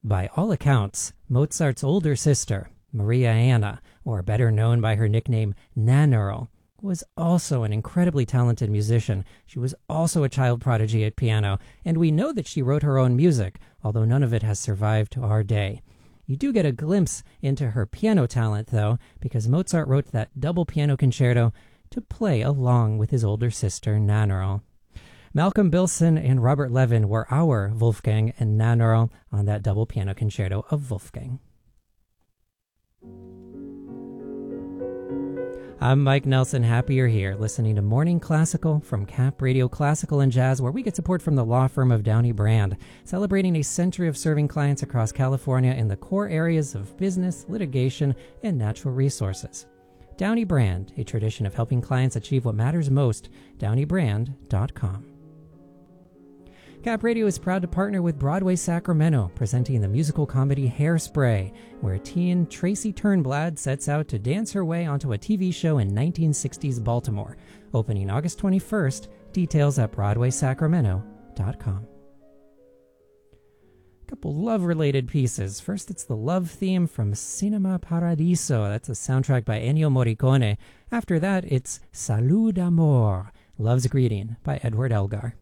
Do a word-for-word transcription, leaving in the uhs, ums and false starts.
By all accounts, Mozart's older sister, Maria Anna, or better known by her nickname Nannerl, was also an incredibly talented musician. She was also a child prodigy at piano, and we know that she wrote her own music, although none of it has survived to our day. You do get a glimpse into her piano talent, though, because Mozart wrote that double piano concerto to play along with his older sister, Nannerl. Malcolm Bilson and Robert Levin were our Wolfgang and Nannerl on that double piano concerto of Wolfgang. I'm Mike Nelson, happy you're here, listening to Morning Classical from Cap Radio Classical and Jazz, where we get support from the law firm of Downey Brand, celebrating a century of serving clients across California in the core areas of business, litigation, and natural resources. Downey Brand, a tradition of helping clients achieve what matters most, downey brand dot com. Cap Radio is proud to partner with Broadway Sacramento, presenting the musical comedy Hairspray, where teen Tracy Turnblad sets out to dance her way onto a T V show in nineteen sixties Baltimore. Opening August twenty-first, details at broadway sacramento dot com. A couple love-related pieces. First, it's the love theme from Cinema Paradiso. That's a soundtrack by Ennio Morricone. After that, it's Salud Amor, Love's Greeting by Edward Elgar.